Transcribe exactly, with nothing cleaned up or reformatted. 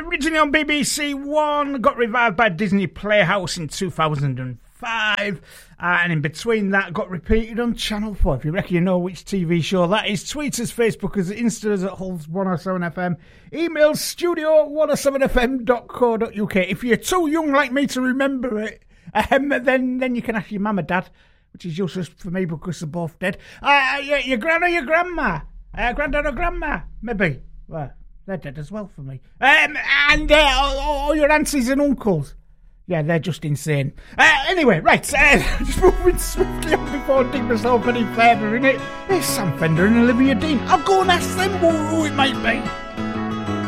originally on B B C One, got revived by Disney Playhouse in two thousand five, uh, and in between that got repeated on Channel four. If you reckon you know which T V show that is, tweet us, Facebook us, Insta us at Hull's one oh seven F M, email studio one oh seven f m dot co dot uk. If you're too young like me to remember it, um, then then you can ask your mum or dad, which is useless for me because they're both dead. Uh, your, your gran or your grandma? Uh, granddad or grandma? Maybe. Well, they're dead as well for me. Um, and uh, all, all your aunties and uncles. Yeah, they're just insane. Uh, anyway, right, uh, just moving swiftly on before I dig myself any further in it. It's Sam Fender and Olivia Dean. I'll go and ask them who it might be.